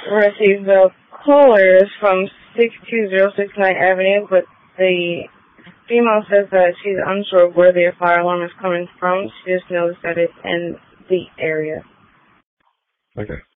received the caller is from 62069 Avenue, but the female says that she's unsure where the fire alarm is coming from. She just knows that it's in the area. Okay.